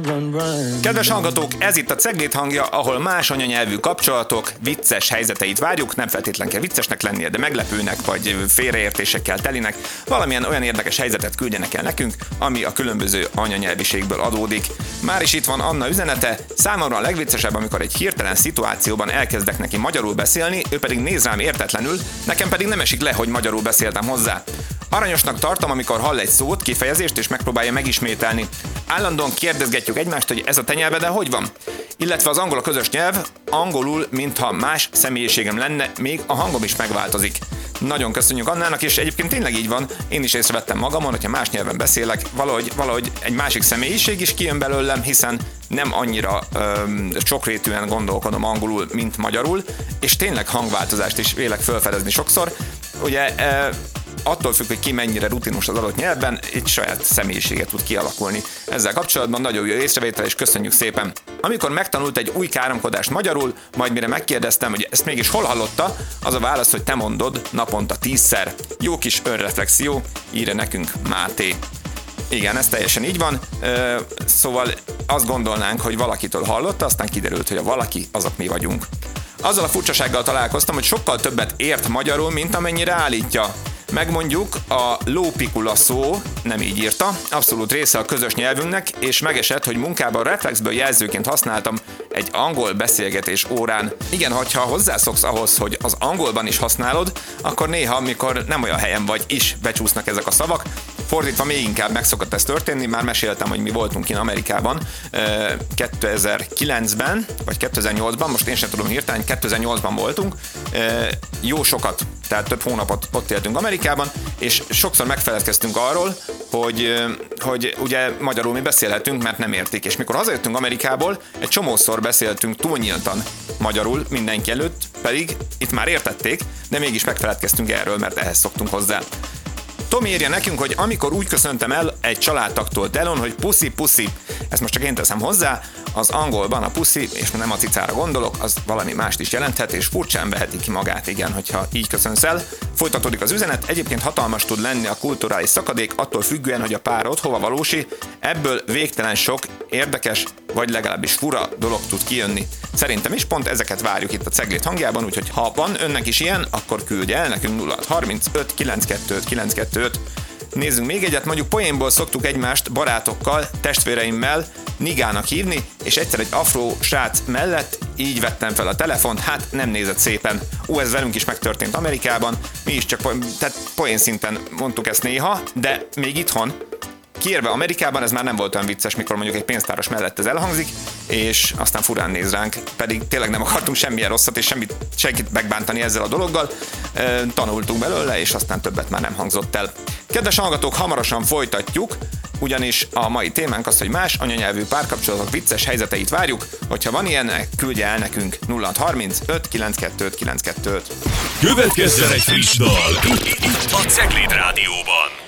Kedves hallgatók, ez itt a Cegléd hangja, ahol más anyanyelvű kapcsolatok vicces helyzeteit várjuk, nem feltétlen kell viccesnek lennie, de meglepőnek vagy félreértésekkel telinek, valamilyen olyan érdekes helyzetet küldjenek el nekünk, ami a különböző anyanyelviségből adódik. Már is itt van Anna üzenete: számomra a legviccesebb, amikor egy hirtelen szituációban elkezdek neki magyarul beszélni, ő pedig néz rám értetlenül, nekem pedig nem esik le, hogy magyarul beszéltem hozzá. Aranyosnak tartom, amikor hall egy szót, kifejezést és megpróbálja megismételni. Állandóan kérdezgetjük egymást, hogy ez a te nyelveden hogy van? Illetve az angol a közös nyelv, angolul, mintha más személyiségem lenne, még a hangom is megváltozik. Nagyon köszönjük Annának, és egyébként tényleg így van, én is észrevettem magamon, hogyha más nyelven beszélek, valahogy egy másik személyiség is kijön belőlem, hiszen nem annyira sokrétűen gondolkodom angolul, mint magyarul, és tényleg hangváltozást is vélek felfedezni sokszor. Ugye attól függ, hogy ki mennyire rutinos az adott nyelvben, egy saját személyiséget tud kialakulni. Ezzel kapcsolatban nagyon jó észrevétel, és köszönjük szépen. Amikor megtanult egy új káromkodást magyarul, majd mire megkérdeztem, hogy ezt mégis hol hallotta, az a válasz, hogy te mondod naponta 10-szer. Jó kis önreflexió, írja nekünk Máté. Igen, ez teljesen így van, szóval azt gondolnánk, hogy valakitől hallotta, aztán kiderült, hogy a valaki azok mi vagyunk. Azzal a furcsasággal találkoztam, hogy sokkal többet ért magyarul, mint amennyire állítja. Megmondjuk, a lópikula szó nem így írta, abszolút része a közös nyelvünknek, és megesett, hogy munkában reflexből jelzőként használtam egy angol beszélgetés órán. Igen, hogyha hozzászoksz ahhoz, hogy az angolban is használod, akkor néha, amikor nem olyan helyen vagy, is becsúsznak ezek a szavak. Fordítva még inkább meg szokott ez történni, már meséltem, hogy mi voltunk kint Amerikában 2009-ben, vagy 2008-ban, most én sem tudom hirtelen, 2008-ban voltunk, jó sokat, tehát több hónapot ott éltünk Amerikában, és sokszor megfeledkeztünk arról, hogy ugye magyarul mi beszélhetünk, mert nem értik. És mikor hazajöttünk Amerikából, egy csomószor beszéltünk túlnyíltan magyarul mindenki előtt, pedig itt már értették, de mégis megfeledkeztünk erről, mert ehhez szoktunk hozzá. Tomi írja nekünk, hogy amikor úgy köszöntem el egy családtagtól telón, hogy puszi, ezt most csak én teszem hozzá, az angolban a puszi, és nem a cicára gondolok, az valami mást is jelenthet, és furcsán veheti ki magát, igen, hogyha így köszönsz el. Folytatódik az üzenet, egyébként hatalmas tud lenni a kulturális szakadék, attól függően, hogy a párod hova valósi, ebből végtelen sok érdekes, vagy legalábbis fura dolog tud kijönni. Szerintem is pont ezeket várjuk itt a Cegléd hangjában, úgyhogy ha van önnek is ilyen, akkor küldje el nekünk 0635 925 925. Nézzünk még egyet, mondjuk poénból szoktuk egymást barátokkal, testvéreimmel Nigának hívni, és egyszer egy afró srác mellett így vettem fel a telefont, hát nem nézett szépen. Ez velünk is megtörtént Amerikában, mi is csak tehát poén szinten mondtuk ezt néha, de még itthon, kiérve Amerikában ez már nem volt olyan vicces, mikor mondjuk egy pénztáros mellett ez elhangzik, és aztán furán néz ránk, pedig tényleg nem akartunk semmilyen rosszat és senkit megbántani ezzel a dologgal, tanultunk belőle, és aztán többet már nem hangzott el. Kedves hallgatók, hamarosan folytatjuk, ugyanis a mai témánk az, hogy más anyanyelvű párkapcsolatok vicces helyzeteit várjuk, hogyha van ilyen, küldje el nekünk 0635 925 925. Következzen egy friss dal itt a Cegléd Rádióban.